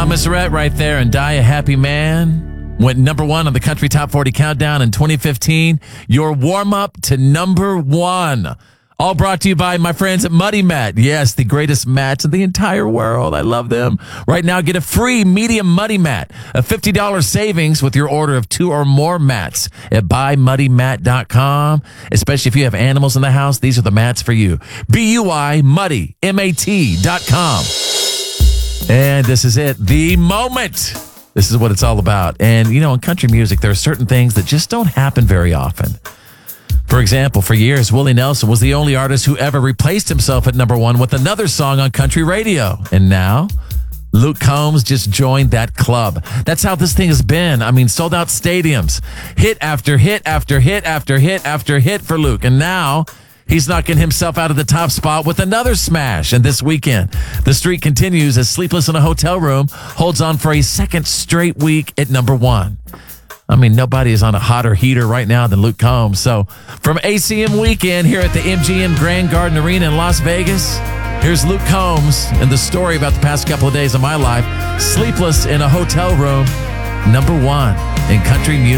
Thomas Rhett right there, and Die a Happy Man. Went number one on the Country Top 40 Countdown in 2015. Your warm-up to number one. All brought to you by my friends at Muddy Mat. Yes, the greatest mats in the entire world. I love them. Right now, get a free medium Muddy Mat. A $50 savings with your order of 2 or more mats at buymuddymat.com. Especially if you have animals in the house, these are the mats for you. BUI Muddy.com. And this is it. The moment. This is what it's all about. And, you know, in country music, there are certain things that just don't happen very often. For example, for years, Willie Nelson was the only artist who ever replaced himself at number one with another song on country radio. And now, Luke Combs just joined that club. That's how this thing has been. I mean, sold out stadiums. Hit after hit after hit after hit after hit for Luke. And now, he's knocking himself out of the top spot with another smash. And this weekend, the streak continues as Sleepless in a Hotel Room holds on for a second straight week at number one. I mean, nobody is on a hotter heater right now than Luke Combs. So from ACM Weekend here at the MGM Grand Garden Arena in Las Vegas, here's Luke Combs and the story about the past couple of days of my life. Sleepless in a Hotel Room, number one in country music.